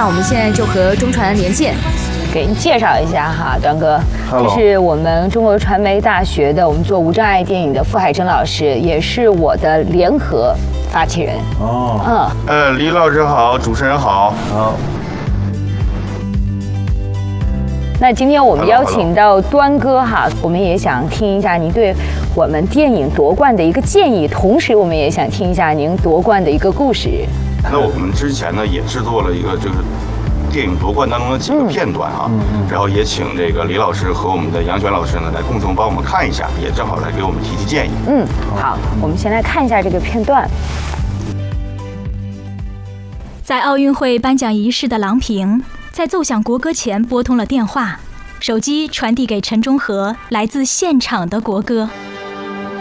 那我们现在就和中传连线。 给您介绍一下哈，端哥， Hello 这是我们中国传媒大学的我们做无障碍电影的傅海珍老师，也是我的联合发起人。 哦， 李老师好，主持人好。 好， 那今天我们邀请到端哥哈，我们也想听一下您对我们电影夺冠的一个建议，同时我们也想听一下您夺冠的一个故事。 那我们之前呢也制作了一个就是电影夺冠当中的几个片段啊，然后也请这个李老师和我们的杨璇老师呢来共同帮我们看一下，也正好来给我们提提建议。 好，我们先来看一下这个片段。 在奥运会颁奖仪式的郎平，在奏响国歌前拨通了电话，手机传递给陈忠和来自现场的国歌。